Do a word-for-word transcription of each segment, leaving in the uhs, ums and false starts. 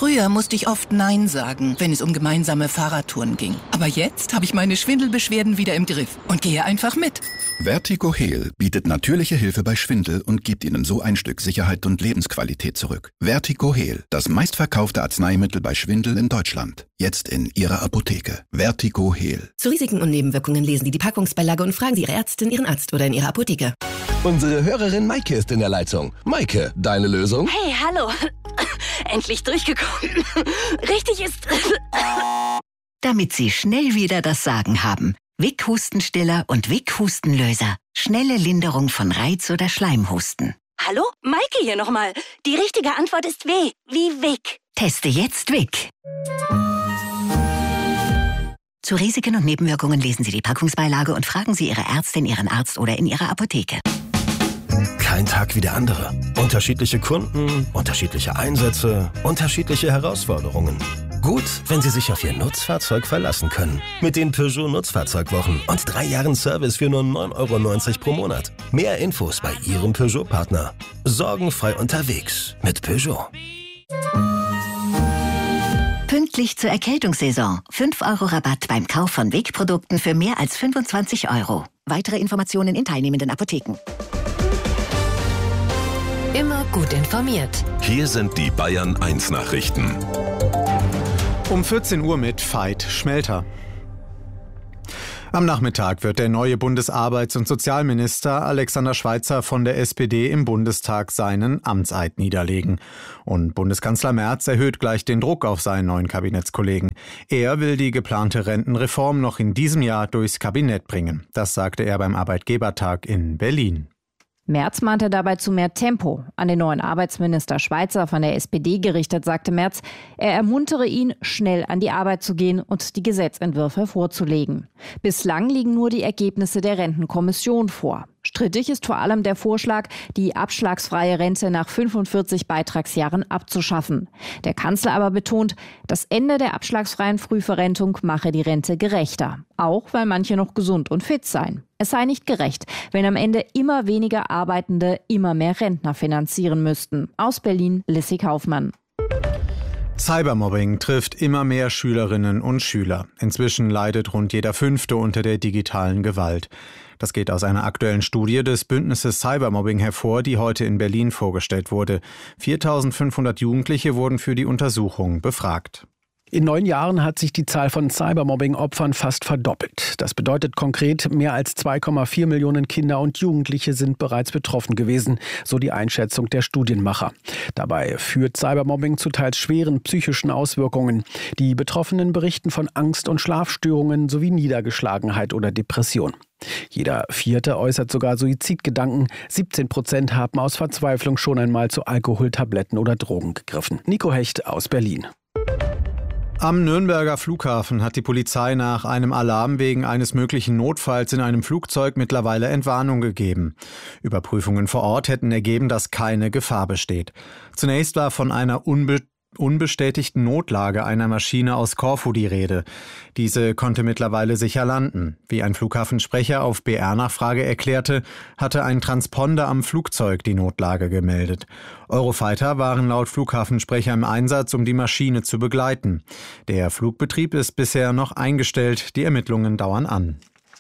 Früher musste ich oft Nein sagen, wenn es um gemeinsame Fahrradtouren ging. Aber jetzt habe ich meine Schwindelbeschwerden wieder im Griff und gehe einfach mit. Vertigo Heal bietet natürliche Hilfe bei Schwindel und gibt Ihnen so ein Stück Sicherheit und Lebensqualität zurück. Vertigo Heal, das meistverkaufte Arzneimittel bei Schwindel in Deutschland. Jetzt in Ihrer Apotheke. Vertigo Heal. Zu Risiken und Nebenwirkungen lesen Sie die Packungsbeilage und fragen Sie Ihre Ärztin, Ihren Arzt oder in Ihrer Apotheke. Unsere Hörerin Maike ist in der Leitung. Maike, deine Lösung? Hey, hallo. Endlich durchgekommen. Richtig ist... Damit Sie schnell wieder das Sagen haben. Vic Hustenstiller und Vic Hustenlöser. Schnelle Linderung von Reiz- oder Schleimhusten. Hallo? Maike hier nochmal. Die richtige Antwort ist W. Wie Vic. Teste jetzt Vic. Zu Risiken und Nebenwirkungen lesen Sie die Packungsbeilage und fragen Sie Ihre Ärztin, Ihren Arzt oder in Ihrer Apotheke. Kein Tag wie der andere. Unterschiedliche Kunden, unterschiedliche Einsätze, unterschiedliche Herausforderungen. Gut, wenn Sie sich auf Ihr Nutzfahrzeug verlassen können. Mit den Peugeot Nutzfahrzeugwochen und drei Jahren Service für nur neun Euro neunzig pro Monat. Mehr Infos bei Ihrem Peugeot-Partner. Sorgenfrei unterwegs mit Peugeot. Pünktlich zur Erkältungssaison. fünf Euro Rabatt beim Kauf von Vic-Produkten für mehr als fünfundzwanzig Euro. Weitere Informationen in teilnehmenden Apotheken. Immer gut informiert. Hier sind die Bayern eins Nachrichten. Um vierzehn Uhr mit Veit Schmelter. Am Nachmittag wird der neue Bundesarbeits- und Sozialminister Alexander Schweitzer von der S P D im Bundestag seinen Amtseid niederlegen. Und Bundeskanzler Merz erhöht gleich den Druck auf seinen neuen Kabinettskollegen. Er will die geplante Rentenreform noch in diesem Jahr durchs Kabinett bringen. Das sagte er beim Arbeitgebertag in Berlin. Merz mahnte dabei zu mehr Tempo. An den neuen Arbeitsminister Schweitzer von der S P D gerichtet, sagte Merz, er ermuntere ihn, schnell an die Arbeit zu gehen und die Gesetzentwürfe vorzulegen. Bislang liegen nur die Ergebnisse der Rentenkommission vor. Strittig ist vor allem der Vorschlag, die abschlagsfreie Rente nach fünfundvierzig Beitragsjahren abzuschaffen. Der Kanzler aber betont, das Ende der abschlagsfreien Frühverrentung mache die Rente gerechter. Auch weil manche noch gesund und fit seien. Es sei nicht gerecht, wenn am Ende immer weniger Arbeitende immer mehr Rentner finanzieren müssten. Aus Berlin, Lissy Kaufmann. Cybermobbing trifft immer mehr Schülerinnen und Schüler. Inzwischen leidet rund jeder Fünfte unter der digitalen Gewalt. Das geht aus einer aktuellen Studie des Bündnisses Cybermobbing hervor, die heute in Berlin vorgestellt wurde. viertausendfünfhundert Jugendliche wurden für die Untersuchung befragt. In neun Jahren hat sich die Zahl von Cybermobbing-Opfern fast verdoppelt. Das bedeutet konkret, mehr als zwei Komma vier Millionen Kinder und Jugendliche sind bereits betroffen gewesen, so die Einschätzung der Studienmacher. Dabei führt Cybermobbing zu teils schweren psychischen Auswirkungen. Die Betroffenen berichten von Angst- und Schlafstörungen sowie Niedergeschlagenheit oder Depression. Jeder Vierte äußert sogar Suizidgedanken. siebzehn Prozent haben aus Verzweiflung schon einmal zu Alkohol, Tabletten oder Drogen gegriffen. Nico Hecht aus Berlin. Am Nürnberger Flughafen hat die Polizei nach einem Alarm wegen eines möglichen Notfalls in einem Flugzeug mittlerweile Entwarnung gegeben. Überprüfungen vor Ort hätten ergeben, dass keine Gefahr besteht. Zunächst war von einer unbe- unbestätigten Notlage einer Maschine aus Korfu die Rede. Diese konnte mittlerweile sicher landen. Wie ein Flughafensprecher auf B R-Nachfrage erklärte, hatte ein Transponder am Flugzeug die Notlage gemeldet. Eurofighter waren laut Flughafensprecher im Einsatz, um die Maschine zu begleiten. Der Flugbetrieb ist bisher noch eingestellt, die Ermittlungen dauern an.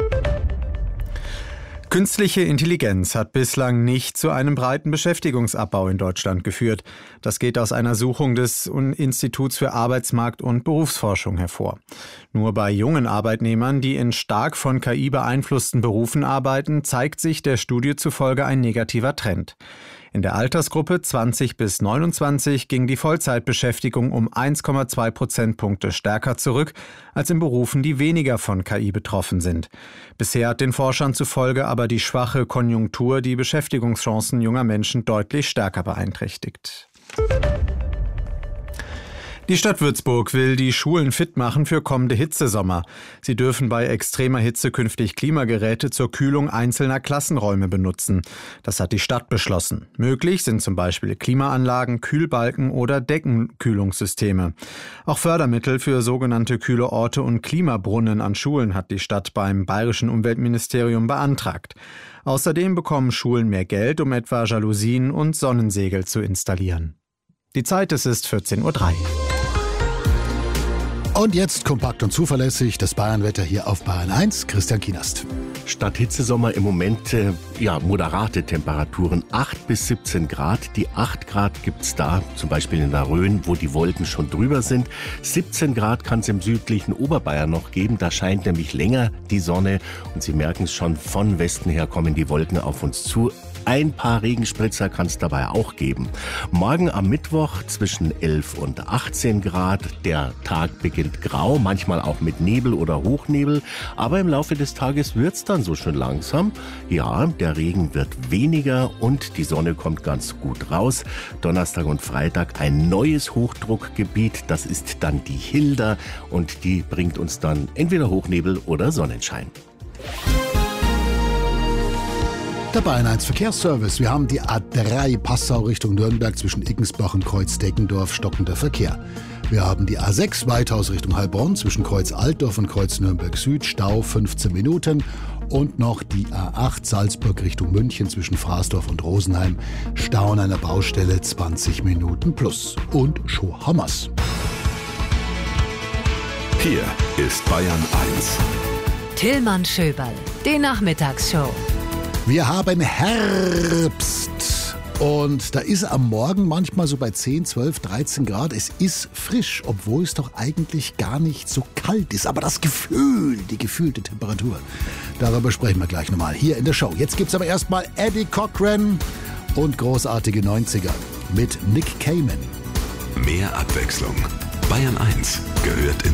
Künstliche Intelligenz hat bislang nicht zu einem breiten Beschäftigungsabbau in Deutschland geführt. Das geht aus einer Suchung des Instituts für Arbeitsmarkt- und Berufsforschung hervor. Nur bei jungen Arbeitnehmern, die in stark von K I beeinflussten Berufen arbeiten, zeigt sich der Studie zufolge ein negativer Trend. In der Altersgruppe zwanzig bis neunundzwanzig ging die Vollzeitbeschäftigung um eins Komma zwei Prozentpunkte stärker zurück als in Berufen, die weniger von K I betroffen sind. Bisher hat den Forschern zufolge aber die schwache Konjunktur die Beschäftigungschancen junger Menschen deutlich stärker beeinträchtigt. Die Stadt Würzburg will die Schulen fit machen für kommende Hitzesommer. Sie dürfen bei extremer Hitze künftig Klimageräte zur Kühlung einzelner Klassenräume benutzen. Das hat die Stadt beschlossen. Möglich sind zum Beispiel Klimaanlagen, Kühlbalken oder Deckenkühlungssysteme. Auch Fördermittel für sogenannte kühle Orte und Klimabrunnen an Schulen hat die Stadt beim Bayerischen Umweltministerium beantragt. Außerdem bekommen Schulen mehr Geld, um etwa Jalousien und Sonnensegel zu installieren. Die Zeit, es ist vierzehn Uhr drei. Und jetzt kompakt und zuverlässig das Bayernwetter hier auf Bayern eins. Christian Kienast. Statt Hitzesommer im Moment äh, ja, moderate Temperaturen, acht bis siebzehn Grad. Die acht Grad gibt's da, zum Beispiel in der Rhön, wo die Wolken schon drüber sind. siebzehn Grad kann es im südlichen Oberbayern noch geben. Da scheint nämlich länger die Sonne. Und Sie merken es schon, von Westen her kommen die Wolken auf uns zu. Ein paar Regenspritzer kann es dabei auch geben. Morgen am Mittwoch zwischen elf und achtzehn Grad. Der Tag beginnt grau, manchmal auch mit Nebel oder Hochnebel. Aber im Laufe des Tages wird's dann so schön langsam. Ja, der Regen wird weniger und die Sonne kommt ganz gut raus. Donnerstag und Freitag ein neues Hochdruckgebiet. Das ist dann die Hilda und die bringt uns dann entweder Hochnebel oder Sonnenschein. Der Bayern eins Verkehrsservice. Wir haben die A drei Passau Richtung Nürnberg zwischen Iggensbach und Kreuz-Deckendorf, stockender Verkehr. Wir haben die A sechs Weithaus Richtung Heilbronn zwischen Kreuz Altdorf und Kreuz Nürnberg Süd, Stau fünfzehn Minuten. Und noch die A acht Salzburg Richtung München zwischen Fraßdorf und Rosenheim, Stau an einer Baustelle zwanzig Minuten plus. Und schon Hammers. Hier ist Bayern eins. Tillmann Schöberl, die Nachmittagsshow. Wir haben Herbst und da ist am Morgen manchmal so bei zehn, zwölf, dreizehn Grad. Es ist frisch, obwohl es doch eigentlich gar nicht so kalt ist. Aber das Gefühl, die gefühlte Temperatur, darüber sprechen wir gleich nochmal hier in der Show. Jetzt gibt's aber erstmal Eddie Cochran und großartige neunziger mit Nick Cayman. Mehr Abwechslung. Bayern eins gehört ins